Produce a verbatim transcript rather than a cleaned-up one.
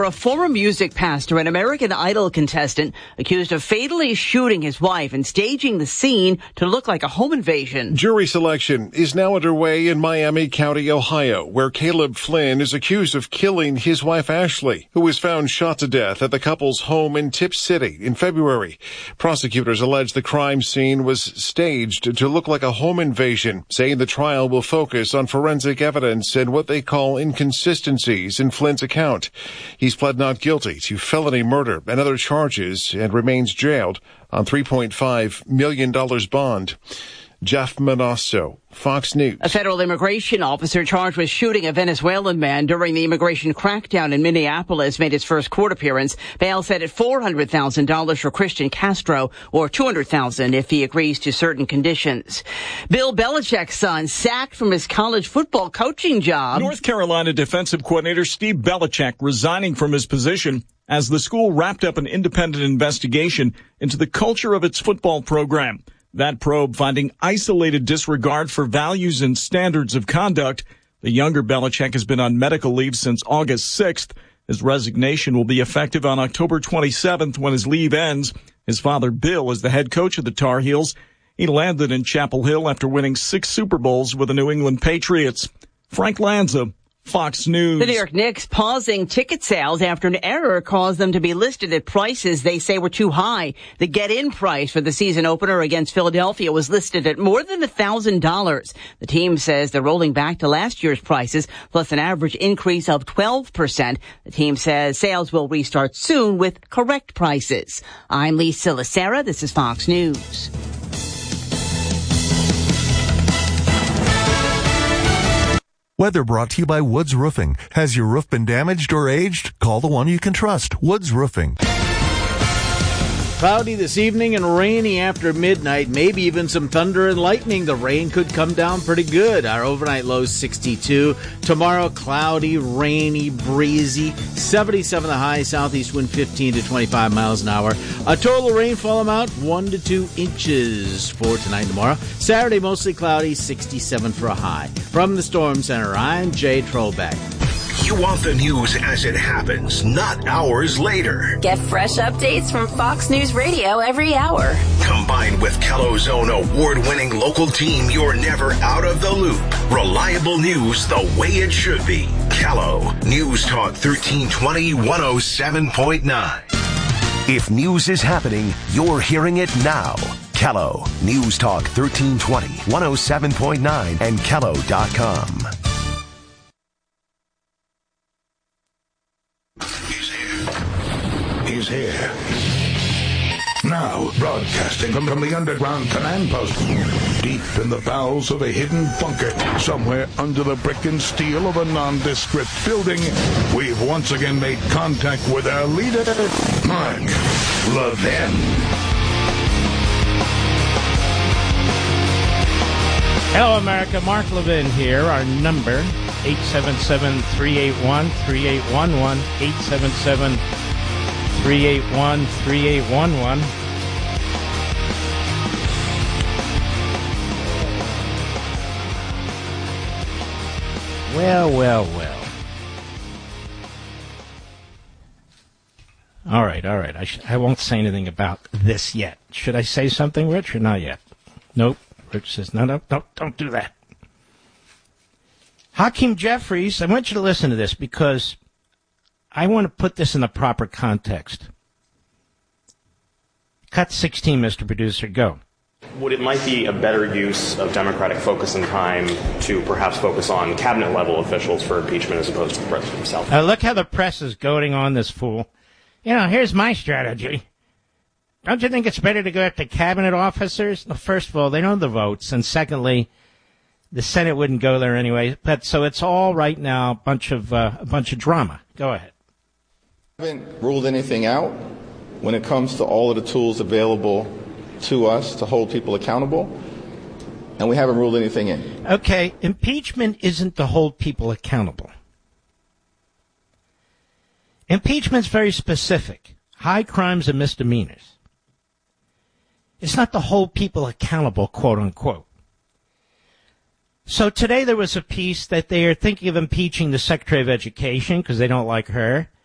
a former music pastor and American Idol contestant accused of fatally shooting his wife and staging the scene to look like a home invasion. Jury selection is now underway in Miami County, Ohio, where Caleb Flynn is accused of killing his wife Ashley, who was found shot to death at the couple's home in Tip City in February. Prosecutors allege the crime scene was staged to look like a home invasion, saying the trial will focus on forensic evidence and what they call inconsistencies in Flynn's account. He's pled not guilty to felony murder and other charges and remains jailed on three point five million dollars bond. Jeff Manasso, Fox News. A federal immigration officer charged with shooting a Venezuelan man during the immigration crackdown in Minneapolis made his first court appearance. Bail set at four hundred thousand dollars for Christian Castro, or two hundred thousand dollars if he agrees to certain conditions. Bill Belichick's son sacked from his college football coaching job. North Carolina defensive coordinator Steve Belichick resigning from his position as the school wrapped up an independent investigation into the culture of its football program. That probe finding isolated disregard for values and standards of conduct. The younger Belichick has been on medical leave since August sixth. His resignation will be effective on October twenty-seventh when his leave ends. His father, Bill, is the head coach of the Tar Heels. He landed in Chapel Hill after winning six Super Bowls with the New England Patriots. Frank Lanza, Fox News. The New York Knicks pausing ticket sales after an error caused them to be listed at prices they say were too high. The get-in price for the season opener against Philadelphia was listed at more than one thousand dollars. The team says they're rolling back to last year's prices, plus an average increase of twelve percent. The team says sales will restart soon with correct prices. I'm Lisa Lacera. This is Fox News. Weather brought to you by Woods Roofing. Has your roof been damaged or aged? Call the one you can trust, Woods Roofing. Cloudy this evening and rainy after midnight, maybe even some thunder and lightning. The rain could come down pretty good. Our overnight low is sixty-two. Tomorrow, cloudy, rainy, breezy, seventy-seven the high, southeast wind fifteen to twenty-five miles an hour. A total rainfall amount, one to two inches for tonight and tomorrow. Saturday, mostly cloudy, sixty-seven for a high. From the Storm Center, I'm Jay Trollback. You want the news as it happens, not hours later. Get fresh updates from Fox News Radio every hour. Combined with Kello's own award-winning local team, you're never out of the loop. Reliable news the way it should be. Kello, News Talk thirteen twenty, one oh seven point nine. If news is happening, you're hearing it now. Kello, News Talk thirteen twenty, one oh seven point nine, and kello dot com. He's here. Now, broadcasting from, from the underground command post, deep in the bowels of a hidden bunker, somewhere under the brick and steel of a nondescript building, we've once again made contact with our leader, Mark Levin. Hello, America. Mark Levin here. Our number, eight seven seven, three eight one, three eight one one, eight seven seven, three eight one, three eight one one. Well, well, well. All right, all right. I, sh- I won't say anything about this yet. Should I say something, Rich, or not yet? Nope. Rich says, no, no, no, don't do that. Hakeem Jeffries, I want you to listen to this because I want to put this in the proper context. Cut sixteen, Mister Producer, go. Would it might be a better use of Democratic focus and time to perhaps focus on cabinet-level officials for impeachment as opposed to the president himself? Uh, look how the press is goading on this fool. You know, here's my strategy. Don't you think it's better to go after cabinet officers? Well, first of all, they know the votes, and secondly, the Senate wouldn't go there anyway. But so it's all right now a bunch of uh, a bunch of drama. Go ahead. I haven't ruled anything out when it comes to all of the tools available to us to hold people accountable, and we haven't ruled anything in. Okay, impeachment isn't to hold people accountable. Impeachment's very specific. High crimes and misdemeanors. It's not to hold people accountable, quote unquote. So today there was a piece that they are thinking of impeaching the Secretary of Education because they don't like her.